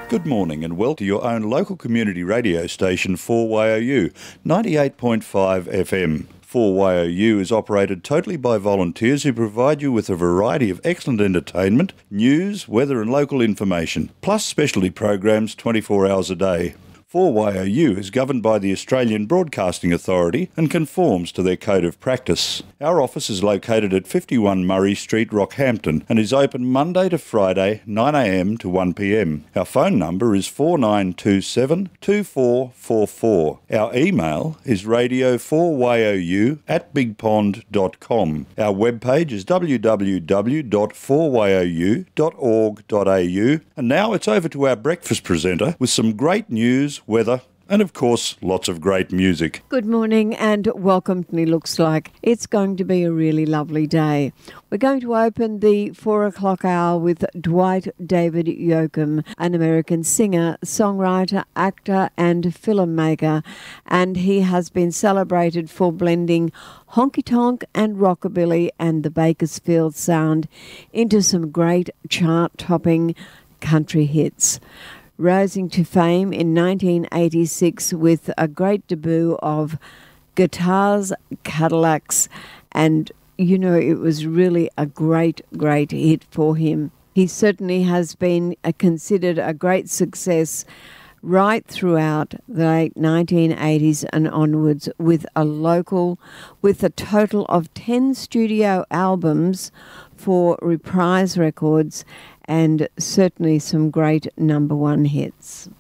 Good morning and welcome to your own local community radio station 4YOU, 98.5 FM. 4YOU is operated totally by volunteers who provide you with a variety of excellent entertainment, news, weather and local information, plus specialty programs 24 hours a day. 4YOU is governed by the Australian Broadcasting Authority and conforms to their code of practice. Our office is located at 51 Murray Street, Rockhampton, and is open Monday to Friday, 9am to 1pm. Our phone number is 4927 2444. Our email is radio4YOU@bigpond.com. Our webpage is www.4YOU.org.au. And now it's over to our breakfast presenter with some great news, weather, and of course, lots of great music. Good morning and welcome. It looks like it's going to be a really lovely day. We're going to open the 4 o'clock hour with Dwight David Yoakam, an American singer, songwriter, actor and filmmaker, and he has been celebrated for blending honky-tonk and rockabilly and the Bakersfield sound into some great chart-topping country hits. Rising to fame in 1986 with a great debut of Guitars, Cadillacs, and it was really a great hit for him. He certainly has been considered a great success right throughout the late 1980s and onwards with a total of 10 studio albums for Reprise Records and certainly some great number one hits.